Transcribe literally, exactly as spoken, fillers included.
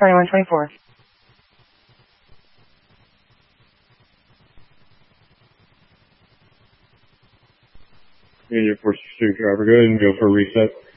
thirty-one twenty-four. And your four six two driver, go ahead and go for a reset.